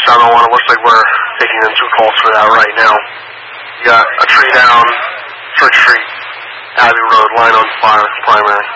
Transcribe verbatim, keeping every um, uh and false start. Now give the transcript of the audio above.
seven one. It looks like we're taking in two calls for that right now. You got a tree down, Church Street, Abbey Road, line on fire, primary.